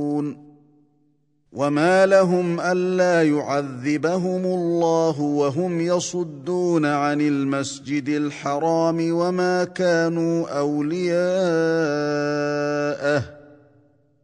وما لهم ألا يعذبهم الله وهم يصدون عن المسجد الحرام وما كانوا أولياءه